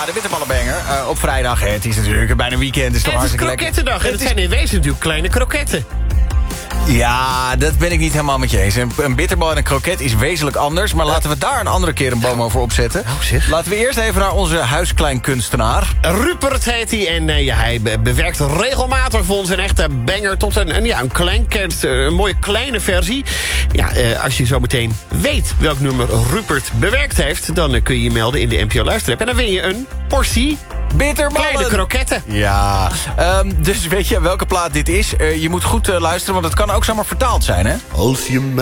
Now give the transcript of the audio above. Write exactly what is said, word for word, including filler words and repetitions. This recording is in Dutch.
de bitterballenbanger uh, op vrijdag. Het is natuurlijk bijna weekend. Het is toch Het is hartstikke lekker. krokettendag en Het het is- zijn in wezen natuurlijk kleine kroketten. Ja, dat ben ik niet helemaal met je eens. Een, een bitterbal en een kroket is wezenlijk anders. Maar laten we daar een andere keer een boom over opzetten. Oh, zeg. Laten we eerst even naar onze huiskleinkunstenaar. Rupert heet hij en uh, ja, hij be- bewerkt regelmatig voor ons een echte banger tot een, een, ja, een, klein, een mooie kleine versie. Ja, uh, als je zo meteen weet welk nummer Rupert bewerkt heeft, dan uh, kun je je melden in de N P O Luisterapp. En dan win je een portie Bitterballen! kleine kroketten. Ja, um, dus weet je welke plaat dit is? Uh, je moet goed uh, luisteren, want het kan ook zomaar vertaald zijn, hè? Als je